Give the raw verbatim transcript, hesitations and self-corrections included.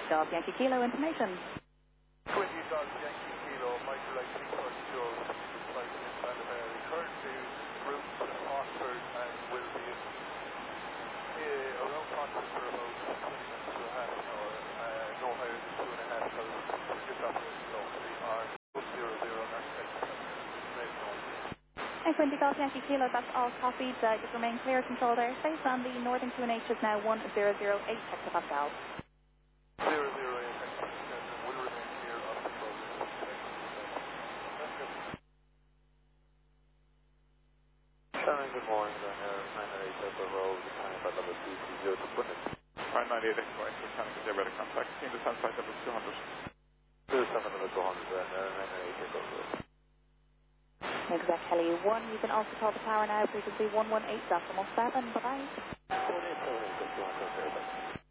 Golf Yankee Kilo information. twenty Golf Yankee Kilo, Michael, I think first Joe, flight in Ballymary, currently route to Oxford and will be uh, around Oxford for about twenty minutes to a half an hour, uh, no higher than two and a half thousand, just operating locally, or zero zero, not And twenty Golf Yankee Kilo, that's all copied. Uh, just remain clear of controlled airspace, and the Northern Q N H is now one zero zero eight hectopascal. zero zero eight hectopascal, and will remain clear of controlled airspace. Shannon, good morning, on Air nine nine eight Delta Road, time by level two two zero to Plymouth. nine nine eight X-Ray, Shannon, is there better contact? Team to stand site level two hundred. two seven level two hundred, on Air nine nine eight Delta Road. Exec Kelly one, you can also call the tower now, frequency one one eight point seven, bye-bye.